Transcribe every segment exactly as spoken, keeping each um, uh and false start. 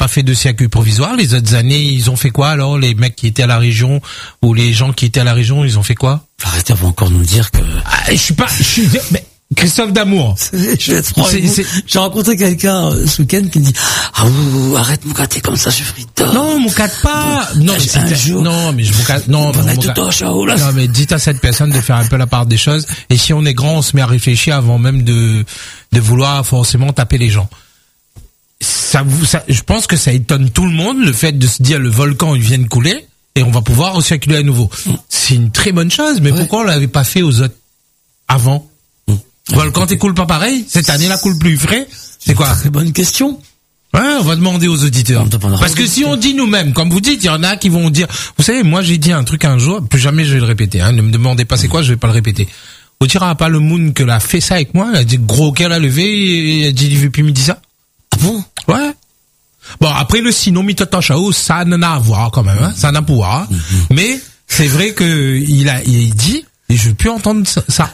pas fait de circuit provisoire. Les autres années, ils ont fait quoi alors? Les mecs qui étaient à la région ou les gens qui étaient à la région, ils ont fait quoi? Arrêtez, on va encore nous dire que... Ah, je suis pas... Je suis... Mais Christophe Damour. Je vais être franc avec vous. J'ai rencontré quelqu'un euh, ce week-end qui me dit « Ah, ouh, arrête mon gars, t'es comme ça, je suis tort. » Non, mon gars pas. Non, mais un jour, non, mais je mon gars, non, mon mon gars, gars, non, mais dites à cette personne de faire un peu la part des choses. Et si on est grand, on se met à réfléchir avant même de de vouloir forcément taper les gens. Ça vous, ça, je pense que ça étonne tout le monde le fait de se dire le volcan il vient de couler et on va pouvoir recirculer à nouveau. C'est une très bonne chose, mais ouais. Pourquoi on l'avait pas fait aux autres avant? Le volcan t'écoule pas pareil? Cette année-là coule plus frais? C'est quoi? Très bonne question. Ouais, on va demander aux auditeurs. Parce que si on dit nous-mêmes, comme vous dites, il y en a qui vont dire, vous savez, moi j'ai dit un truc un jour, plus jamais je vais le répéter, hein, ne me demandez pas c'est quoi, je vais pas le répéter. On dira pas le Moon que l'a fait ça avec moi, elle a dit gros qu'elle a levé, et elle a dit il veut plus me dire ça. Ah bon? Ouais. Bon, après le sinon Mitoto Chao, ça n'en a à voir quand même, hein, ça n'a pas à voir. Mm-hmm. Mais c'est vrai que il a, il dit, et je veux plus entendre ça.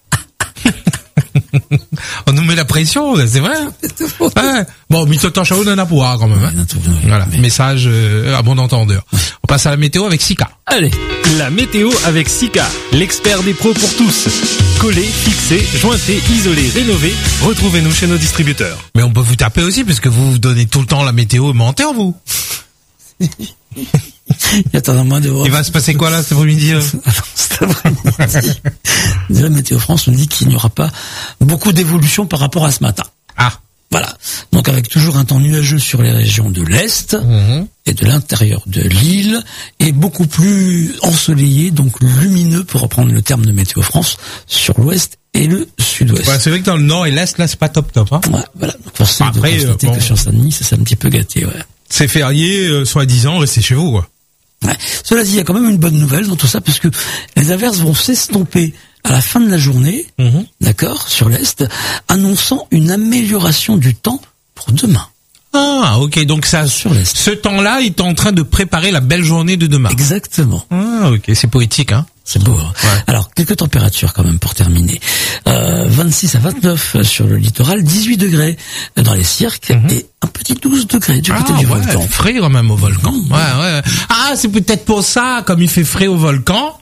On nous met la pression, c'est vrai. Ouais. Bon, Mitoto Chao n'en a pas quand même. Hein. Voilà, message euh, à bon entendeur. On passe à la météo avec Sika. Allez, la météo avec Sika, l'expert des pros pour tous. Collé, fixé, jointé, isolé, rénové. Retrouvez-nous chez nos distributeurs. Mais on peut vous taper aussi parce que vous vous donnez tout le temps la météo menteur, vous. Il va se passer quoi là cet après-midi? Cet après-midi, la Météo France nous dit qu'il n'y aura pas beaucoup d'évolution par rapport à ce matin. Ah, voilà. Donc avec toujours un temps nuageux sur les régions de l'Est mmh. et de l'intérieur de l'île, et beaucoup plus ensoleillé, donc lumineux pour reprendre le terme de Météo France, sur l'Ouest et le Sud-Ouest. Ouais, c'est vrai que dans le Nord et l'Est, là, c'est pas top top. Hein. Ouais, voilà. Donc forcément, de constater euh, bon. que sur Saint-Denis, ça s'est un petit peu gâté. Ouais. C'est férié, euh, soi-disant, restez chez vous, quoi. Ouais. Cela dit, il y a quand même une bonne nouvelle dans tout ça, parce que les averses vont s'estomper à la fin de la journée, mmh. d'accord, sur l'Est, annonçant une amélioration du temps pour demain. Ah, ok, donc ça, sur l'Est. Ce temps-là, il est en train de préparer la belle journée de demain. Exactement. Ah, ok, c'est poétique, hein. C'est beau. Hein. Ouais. Alors, quelques températures quand même pour terminer. Euh, vingt-six à vingt-neuf sur le littoral, dix-huit degrés dans les cirques mmh. et un petit douze degrés du côté ah, du ouais, volcan. Frais quand même au volcan. Mmh. Ouais, ouais. Ah, c'est peut-être pour ça, comme il fait frais au volcan,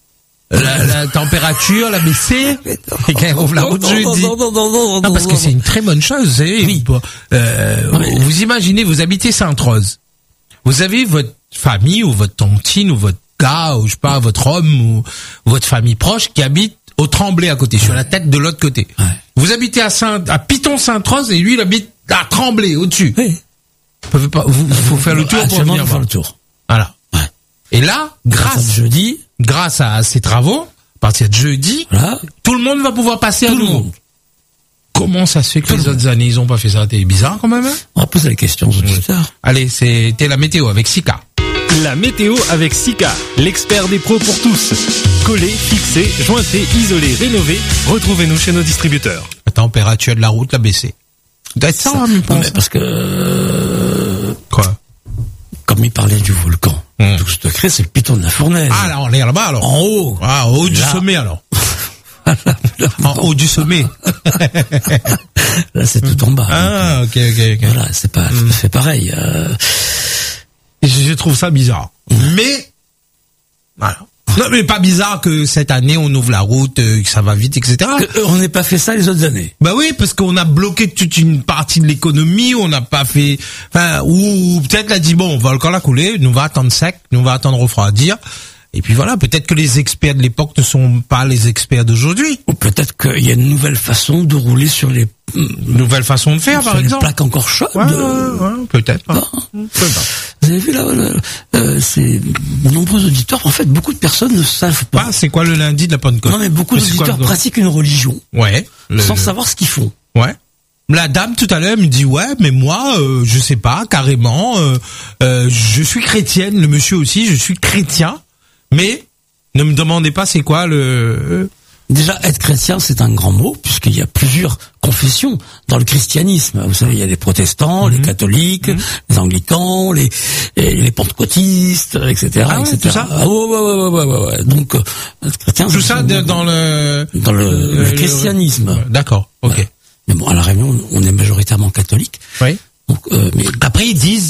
la, la température, la baissée, et quand on ouvre la route jeudi. Non, non, non, non, non, parce que c'est une très bonne chose, vous savez. Oui. Euh, non, mais... Vous imaginez, vous habitez Sainte-Rose. Vous avez votre famille ou votre tontine ou votre gars, ou je sais pas, votre homme ou votre famille proche qui habite au Tremblay à côté, sur la tête de l'autre côté. Ouais. Vous habitez à Saint, à Piton-Sainte-Rose et lui il habite à Tremblay au-dessus. Oui. Vous pouvez pas, vous, il faut faire le tour pour venir faire le tour. Voilà. Ouais. Et là, grâce, grâce jeudi, grâce à ces travaux, à partir de jeudi, voilà. tout le monde va pouvoir passer tout à nouveau. Monde. Comment ça se fait que tout les autres années ils ont pas fait ça? C'est bizarre quand même. Hein, on va poser la question aux auditeurs. Oui. Allez, c'était la météo avec Sika. La météo avec Sika, l'expert des pros pour tous. Collé, fixé, jointé, isolé, rénové. Retrouvez-nous chez nos distributeurs. La température de la route a baissé. Doit être ça, ça hein, non, mais parce que euh, quoi? Comme il parlait du volcan, hum. douze degrés, c'est le piton de la fournaise. Ah, là, on est là-bas alors. En haut. Ah, en haut du là. sommet alors. En haut du sommet. Là, c'est tout en bas. Ah, donc, ok, ok, ok. Voilà, c'est pas hum. tout à fait pareil. Euh... Je trouve ça bizarre. Mmh. Mais, voilà. Non, mais pas bizarre que cette année, on ouvre la route, que ça va vite, et cetera. Que, euh, on n'ait pas fait ça les autres années. Bah oui, parce qu'on a bloqué toute une partie de l'économie, on n'a pas fait, enfin, ou, ou peut-être l'a dit, bon, on va encore la couler, nous va attendre sec, nous va attendre refroidir. Et puis voilà, peut-être que les experts de l'époque ne sont pas les experts d'aujourd'hui. Ou peut-être qu'il y a une nouvelle façon de rouler sur les... Une nouvelle façon de faire, par exemple. Les plaques encore chaudes. Ouais, ouais, peut-être pas. Non. Vous avez vu là, là euh, c'est nombreux auditeurs. En fait, beaucoup de personnes ne savent pas. pas c'est quoi le lundi de la Pentecôte? Non, mais beaucoup d'auditeurs pratiquent une religion. Ouais. Le, sans le... savoir ce qu'ils font. Ouais. La dame tout à l'heure me dit ouais, mais moi, euh, je sais pas carrément. Euh, euh, je suis chrétienne. Le monsieur aussi, je suis chrétien. Mais ne me demandez pas c'est quoi le... Déjà, être chrétien, c'est un grand mot, puisqu'il y a plusieurs confessions dans le christianisme. Vous savez, il y a les protestants, mmh. les catholiques, mmh. les anglicans, les, les, les pentecôtistes, et cetera, ah ouais, et cetera. Tout ça ah ouais, ouais, ouais, ouais, ouais, ouais. Donc, euh, être chrétien... Tout ça de, dans le... Dans le, le, le christianisme. Le... D'accord, ok. Ouais. Mais bon, à La Réunion, on est majoritairement catholique. Oui. Donc, euh, mais après, ils disent